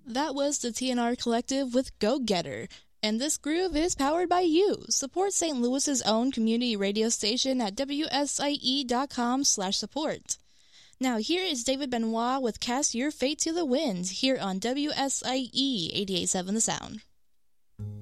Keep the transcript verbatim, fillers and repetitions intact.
That was the T N R Collective with Go Getter. And this groove is powered by you. Support Saint Louis's own community radio station at W S I E dot com slash support. Now here is David Benoit with Cast Your Fate to the Wind here on W S I E eighty-eight point seven The Sound.